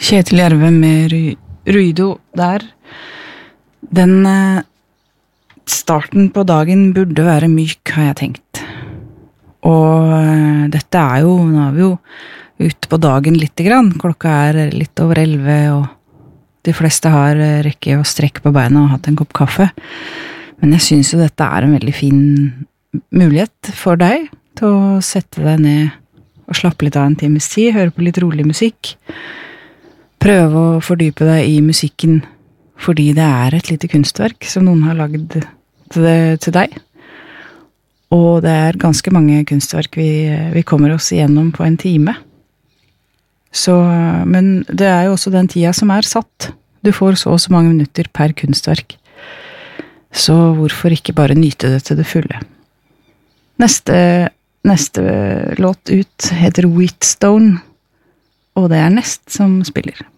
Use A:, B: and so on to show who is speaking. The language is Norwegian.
A: Kjetil Jerve med Ruido der. Den starten på dagen burde være myk, har jeg tenkt. Og dette jo, nå vi jo ute på dagen litt grann. Klokka litt over 11, og de fleste har rekke og strekk på beina og hatt en kopp kaffe. Men jeg synes jo dette en veldig fin mulighet for deg til å sette deg ned og slappe litt av en times tid, høre på litt rolig musikk, prøve å fordype deg i musikken, fordi det et lite kunstverk som noen har laget til deg. Og det ganske mange kunstverk vi kommer oss igjennom på en time. Så, men det jo også den tida som satt. Du får så og så mange minutter per kunstverk. Så hvorfor ikke bare nyte det til det fulle? Neste låt ut heter Wheatstone, og det Nest som spiller.